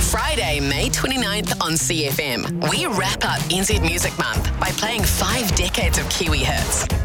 Friday, May 29th on CFM, we wrap up NZ Music Month by playing 5 decades of Kiwi hits.